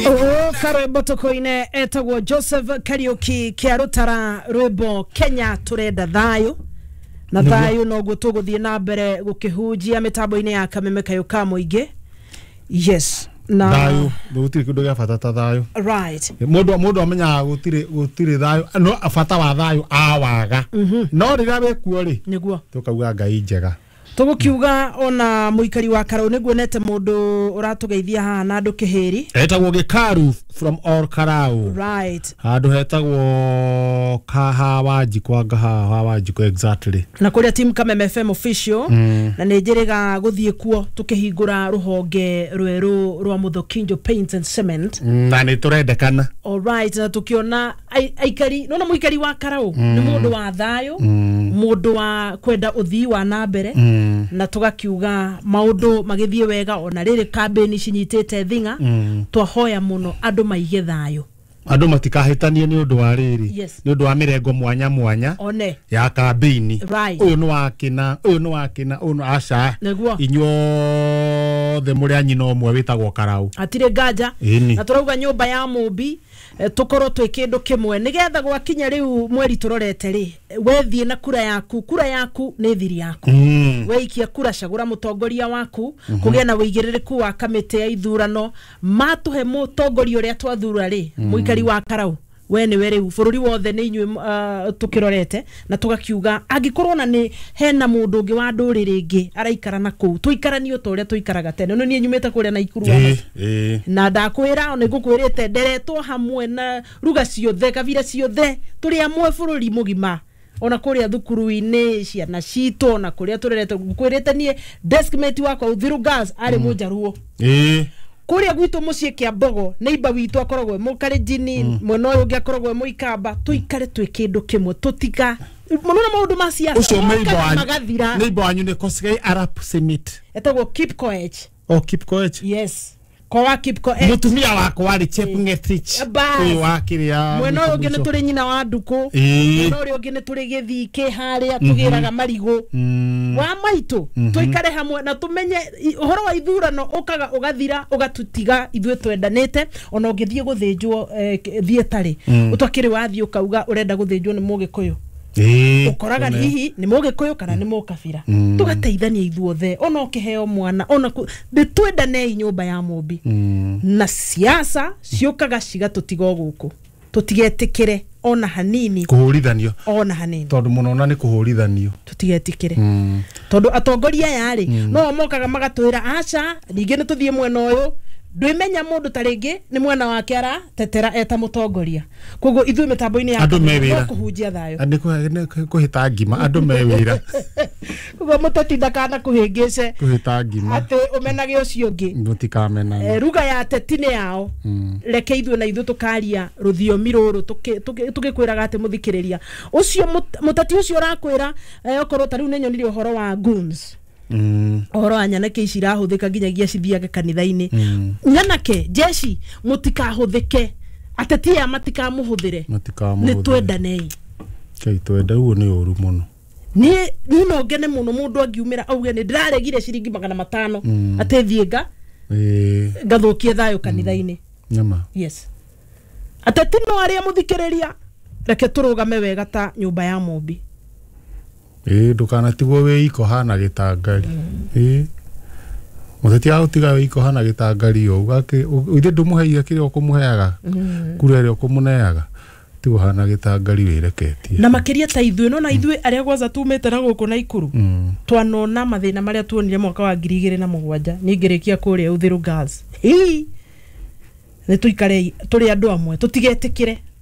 Karwimbo tukoine etagwo Joseph Kariuki kia rutara rwimbo Kenya turenda thayo na thayo no gutuguthie na mbere gukihunjia mitambo-ine ya Kameme Kayuka muingi. Yes, na thayo gutiri kindu gia bata ta thayo, right? Mundu amenya gutiri thayo, no afata wa thayo awaga no riga wekuo ri niguo tukauga Ngai njega. Tugukiuga ona muikari wa Karau niguonete mundu uratugeithia haha na andu kihiri etagwo Gikaru from all Karau, right? Handu hetagwo Hawanjiko exactly, na kuria team Kameme FM official na nejeriga guthie kuo tukihingura ruhonge rweru rwa Muthokinjo Paint and Cement na ni turendekana. All right, na tukiona aikari nona muikari wa Karau ni mundu wa thayo, mundu wa kwenda uthii wa nambere na tugakiuga maundu magithie wega ona riri campaign cinyitete thinga twahoya muno andu maige thayo, andu matikahitanie ni undu wa riri, yes, ni undu wa mirengo mwanya mwanya one ya campaign, right? Uyu ni wakina uyu aca niguo inyuothe muri anyina omwe witagwo Karau atire nganja na turauga nyumba ya Mumbi tukorwo twi kindu kimwe nigetha gwakinya riu mweri turorete ri wethie na kura yaku ni thiri yaku weikia kura cagura mutongoria waku kugia na wigiririku wa kamite ya ithurano matuhe mutongoria uria twathura ri muikari wa Karau we ni weri bururi wothe ni inywe tukirorete na tugakiuga angikorwo na ni hena mundu ungi wa nduriri ingi araikara na ku tuikarani to uria tuikaraga tene no ni nyumete kuria na ikuru na ndakwira ni ngukwirite nderetwo hamwe na ruga ciothe kavira ciothe turi amwe bururi mugima ona kuria thukuru-ini ciana cito na kuria turerete ngukwirite nie deskmate wakwa Uthiru Gas ari mujaruo kuria gwitu mucie kia Mbogo neiba witu akoragwe Mukalenjin mwena uyu ungi akoragwe Muikamba tuikare twi kindu kimwe tutiga munona maundu ma ciaca ucio neiba wanyu ni Kosgei Arab Summit etagwo Kipkoech. Kipkoech, yes, kwa Kipkoech mutumia wako wari Chepngetich uyu wakiria mwena uyu ungi ni turi nyina wa nduku mwena uyu ungi ni turi githiki haria tugiraga marigo wa maitu tuikare hamwe na tumenye uhoro wa ithurano ukaga ugathira ugatutiga ithwe twendanite ona ungithie guthinjwo thietari utwakiri wathi ukauga urenda guthinjwo ni Mugikuyu ukoraga hihi ni Mugikuyu kana ni Mukabira tugateithania ithuothe ona ukiheo mwana ona twendane nyumba ya Mumbi na siasa ciukaga cigatutiga guku tutigetikire ona hanini kuhurithanio ona hanini tondu munona ni kuhurithanio tutigetikire tondu atongoria yari no mokaga magatwira aca ninge ni tuthie mwena uyu ndwimenya mundu taringi ni mwena wake ara tetera eta mutongoria kogo ithu mitambo-ini ya kuhunjia thayo andi kuhita ngima andu mewira kogo mutatinda kana kuhingice kuhita ngima ati umenage ucio ngi mutikamena ruga ya tetine yao reke ithu na ithu tukaria ruthiomi ruru tugikwiraga ati muthikiriria ucio mutati ucio rakwira okorwo tariu nenyonire uhoro wa goons ohoro anyanake ici rahuthika nginyagia cithiage kanitha-ini nyanake jeshi mutikahuthike atetia matikamuhuthire ni twendanei kai twenda uo ni uru muno ni no ngene muno mundu angiumira auge ni ndiraregire ciringi 500 atethie ngathukie thayo kanitha-ini nyama. yes, atetino aria muthikiriria reke turugame wega ta nyumba ya Mumbi ndukanatigwo we iko hana gitangari muteti autiga we iko hana gitangari ugake ithe ndumuheire kire okumuheaga kure ri okumuneaga tigo hana gitangari wireketie na makiria ta ithuĩ no na ithuĩ aria gwaza tumete na guku na ikuru twanona mathina maria tuonire mwaka wa 2007 ningirikia kuria Uthiru Gas ni tuikare turi andu amwe tutigetikire